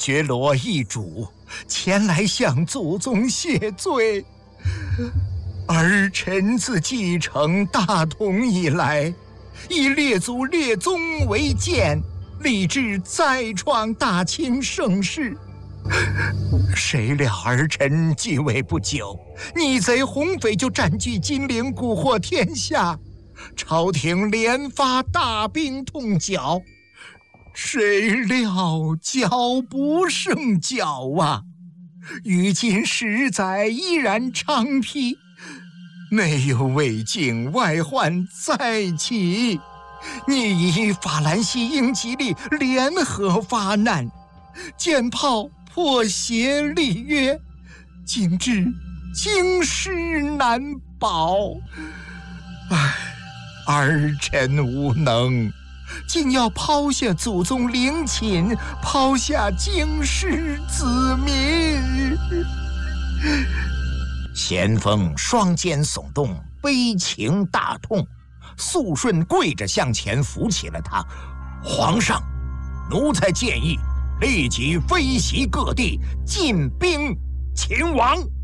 学罗一主前来向祖宗谢罪。儿臣自继承大统以来，以列祖列宗为鉴，立志再创大清盛世。谁料儿臣继位不久，逆贼红匪就占据金陵，蛊惑天下，朝廷连发大兵痛剿。谁料剿不胜剿啊！于今10载依然猖獗，内有魏境，外患再起。你以法兰西英吉利联合发难，舰炮破协立约，今至京师难保。唉，儿臣无能，竟要抛下祖宗陵寝，抛下京师子民。咸丰双肩耸动，悲情大痛。肃顺跪着向前扶起了他。皇上，奴才建议立即飞袭各地，进兵擒王。